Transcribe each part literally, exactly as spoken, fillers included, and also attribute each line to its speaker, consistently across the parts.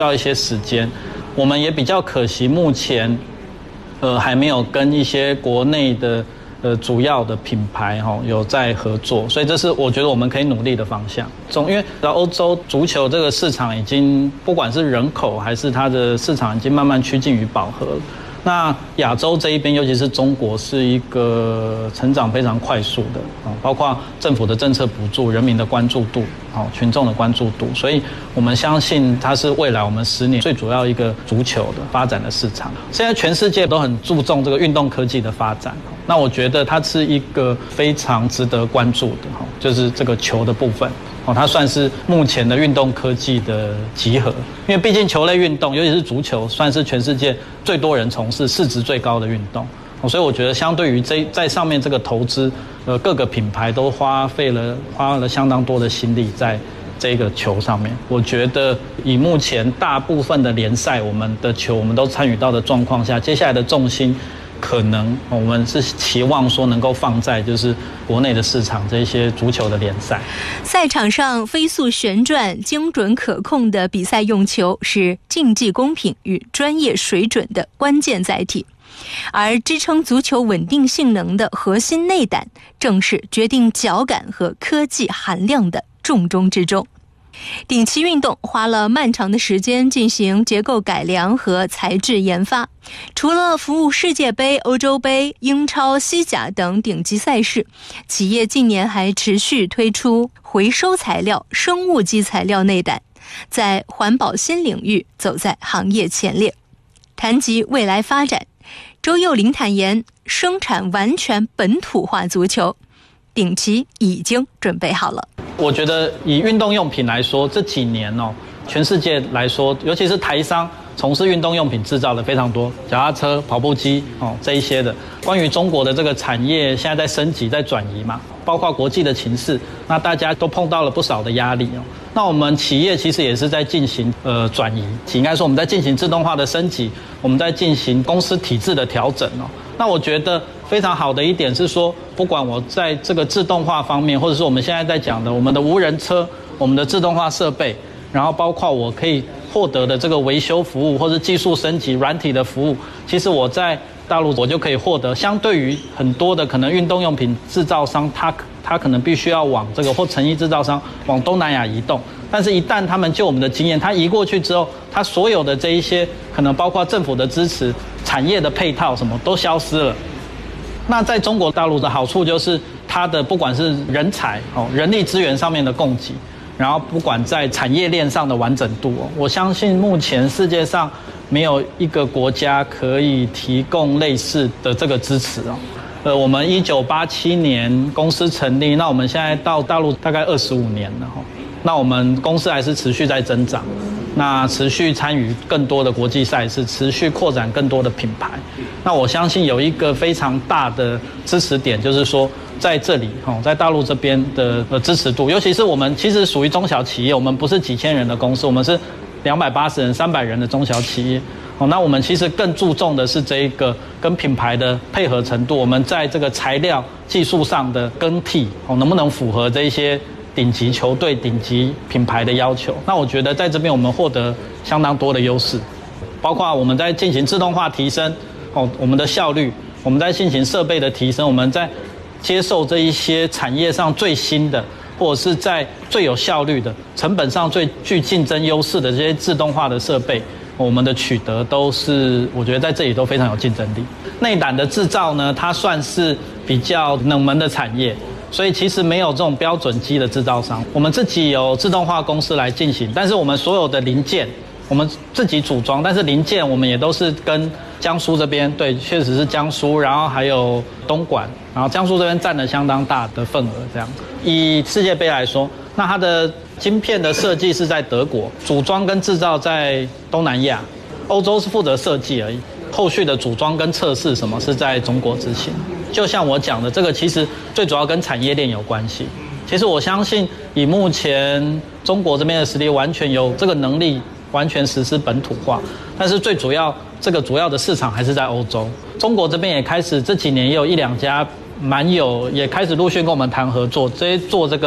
Speaker 1: 要一些时间。我们也比较可惜，目前呃还没有跟一些国内的呃主要的品牌哈、哦、有在合作，所以这是我觉得我们可以努力的方向。从因为欧洲足球这个市场已经不管是人口还是它的市场已经慢慢趋近于饱和了。那亚洲这一边，尤其是中国，是一个成长非常快速的啊，包括政府的政策补助、人民的关注度、啊群众的关注度，所以我们相信它是未来我们十年最主要一个足球的发展的市场。现在全世界都很注重这个运动科技的发展，那我觉得它是一个非常值得关注的哈，就是这个球的部分。哦，它算是目前的运动科技的集合，因为毕竟球类运动，尤其是足球，算是全世界最多人从事、市值最高的运动。哦，所以我觉得相对于这在上面这个投资，呃，各个品牌都花费了花了相当多的心力在这个球上面。我觉得以目前大部分的联赛，我们的球我们都参与到的状况下，接下来的重心。可能我们是期望说能够放在就是国内的市场这些足球的联赛。
Speaker 2: 赛场上飞速旋转、精准可控的比赛用球是竞技公平与专业水准的关键载体，而支撑足球稳定性能的核心内胆，正是决定脚感和科技含量的重中之重。顶旗运动花了漫长的时间进行结构改良和材质研发，除了服务世界杯、欧洲杯、英超、西甲等顶级赛事，企业近年还持续推出回收材料、生物基材料内胆，在环保新领域走在行业前列。谈及未来发展，周幼霖坦言，生产完全本土化足球，顶旗已经准备好了。
Speaker 1: 我觉得以运动用品来说，这几年哦，全世界来说，尤其是台商从事运动用品制造的非常多，脚踏车、跑步机哦这一些的。关于中国的这个产业现在在升级、在转移嘛，包括国际的情势，那大家都碰到了不少的压力哦。那我们企业其实也是在进行呃转移，应该说我们在进行自动化的升级，我们在进行公司体制的调整哦。那我觉得非常好的一点是说，不管我在这个自动化方面，或者是我们现在在讲的我们的无人车、我们的自动化设备，然后包括我可以获得的这个维修服务或者技术升级、软体的服务，其实我在大陆我就可以获得，相对于很多的可能运动用品制造商，他他可能必须要往这个或成衣制造商往东南亚移动，但是一旦他们就我们的经验，他移过去之后，他所有的这一些可能包括政府的支持、产业的配套什么都消失了。那在中国大陆的好处就是它的不管是人才哦、人力资源上面的供给，然后不管在产业链上的完整度哦，我相信目前世界上没有一个国家可以提供类似的这个支持哦。呃，我们一九八七年公司成立，那我们现在到大陆大概二十五年了哈。那我们公司还是持续在增长，那持续参与更多的国际赛事，持续扩展更多的品牌。那我相信有一个非常大的支持点，就是说在这里哈，在大陆这边的呃支持度，尤其是我们其实属于中小企业，我们不是几千人的公司，我们是两百八十人、三百人的中小企业。哦，那我们其实更注重的是这一个跟品牌的配合程度，我们在这个材料技术上的更替，哦，能不能符合这一些顶级球队、顶级品牌的要求？那我觉得在这边我们获得相当多的优势，包括我们在进行自动化提升，哦，我们的效率，我们在进行设备的提升，我们在接受这一些产业上最新的，或者是在最有效率的、成本上最具竞争优势的这些自动化的设备。我们的取得都是，我觉得在这里都非常有竞争力。内胆的制造呢，它算是比较冷门的产业，所以其实没有这种标准机的制造商。我们自己有自动化公司来进行，但是我们所有的零件我们自己组装，但是零件我们也都是跟江苏这边，对，确实是江苏，然后还有东莞，然后江苏这边占了相当大的份额。这样，以世界杯来说，那它的晶片的设计是在德国，组装跟制造在东南亚，欧洲是负责设计而已，后续的组装跟测试什么是在中国执行。就像我讲的，这个其实最主要跟产业链有关系。其实我相信，以目前中国这边的实力，完全有这个能力完全实施本土化，但是最主要这个主要的市场还是在欧洲。中国这边也开始这几年也有一两家蛮有，也开始陆续跟我们谈合作，这些做这个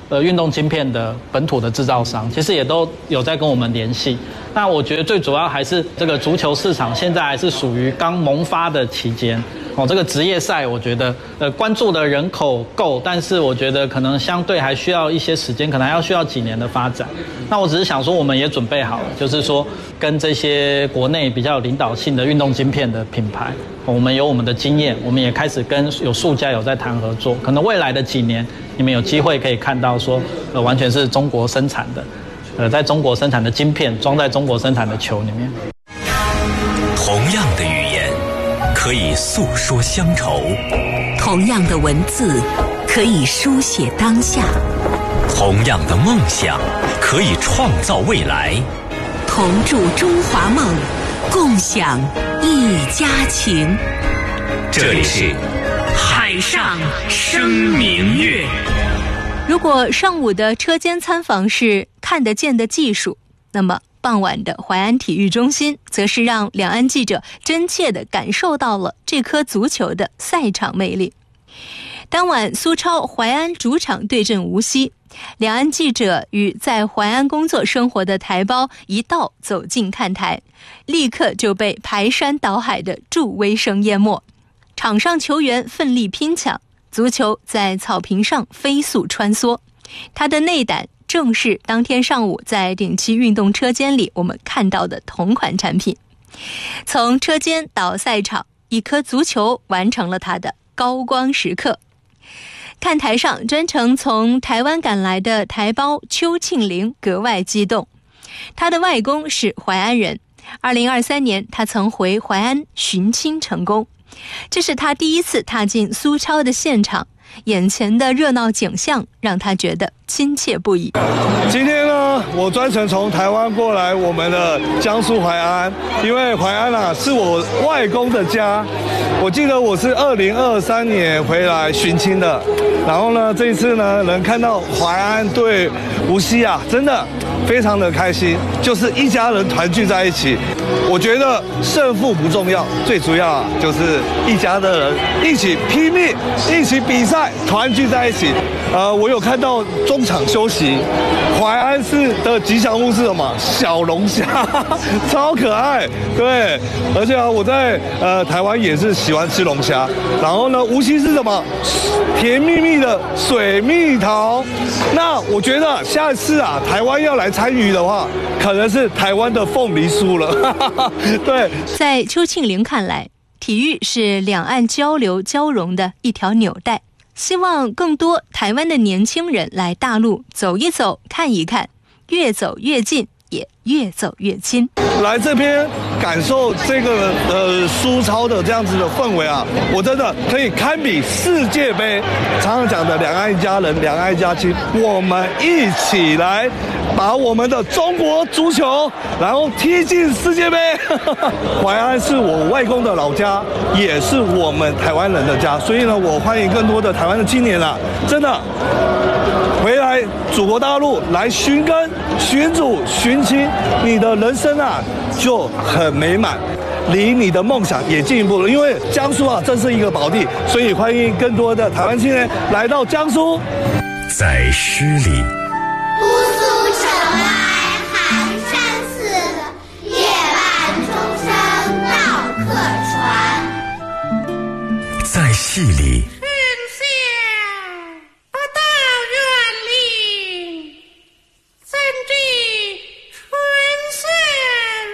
Speaker 1: 呃运动晶片的本土的制造商，其实也都有在跟我们联系。那我觉得最主要还是这个足球市场现在还是属于刚萌发的期间。哦，这个职业赛，我觉得呃关注的人口够，但是我觉得可能相对还需要一些时间，可能还要需要几年的发展。那我只是想说，我们也准备好了，就是说跟这些国内比较有领导性的运动晶片的品牌，我们有我们的经验，我们也开始跟有数家有在谈合作。可能未来的几年，你们有机会可以看到说，呃，完全是中国生产的，呃，在中国生产的晶片装在中国生产的球里面。
Speaker 3: 同样的语言可以诉说乡愁，
Speaker 4: 同样的文字可以书写当下，
Speaker 3: 同样的梦想可以创造未来。
Speaker 4: 同筑中华梦，共享一家情。
Speaker 3: 这里是海上生明月。
Speaker 2: 如果上午的车间参访是看得见的技术，那么傍晚的淮安体育中心则是让两岸记者真切地感受到了这颗足球的赛场魅力。当晚苏超淮安主场对阵无锡，两岸记者与在淮安工作生活的台胞一道走进看台，立刻就被排山倒海的助威声淹没。场上球员奋力拼抢，足球在草坪上飞速穿梭，它的内胆正是当天上午在顶级运动车间里我们看到的同款产品。从车间到赛场，一颗足球完成了它的高光时刻。看台上专程从台湾赶来的台胞邱庆玲格外激动，她的外公是淮安人，二零二三年他曾回淮安寻亲成功，这是他第一次踏进苏超的现场，眼前的热闹景象让他觉得亲切不已。
Speaker 5: 今天呢，我专程从台湾过来我们的江苏淮安，因为淮安啊是我外公的家。我记得我是二零二三年回来寻亲的，然后呢，这一次呢能看到淮安对无锡啊，真的非常的开心，就是一家人团聚在一起。我觉得胜负不重要，最主要啊就是一家的人一起拼命，一起比赛，团聚在一起。呃，我有看到中场休息，淮安市的吉祥物是什么？小龙虾，超可爱。对，而且啊，我在呃台湾也是喜欢吃龙虾。然后呢，无锡是什么？甜蜜蜜的水蜜桃。那我觉得下一次啊，台湾要来参与的话，可能是台湾的凤梨酥了。对，
Speaker 2: 在邱庆玲看来，体育是两岸交流交融的一条纽带。希望更多台湾的年轻人来大陆走一走看一看，越走越近，也越走越亲。
Speaker 5: 来这边感受这个呃苏超的这样子的氛围啊，我真的可以堪比世界杯。常常讲的两岸一家人，两岸一家亲，我们一起来把我们的中国足球然后踢进世界杯。淮安是我外公的老家，也是我们台湾人的家，所以呢，我欢迎更多的台湾的青年啊，真的回来祖国大陆来寻根、寻祖、寻亲，你的人生啊就很美满，离你的梦想也进一步了。因为江苏啊，真是一个宝地，所以欢迎更多的台湾青年来到江苏。
Speaker 3: 在诗里，
Speaker 6: 姑苏城来寒山寺，夜半钟声到客船。
Speaker 3: 在戏里。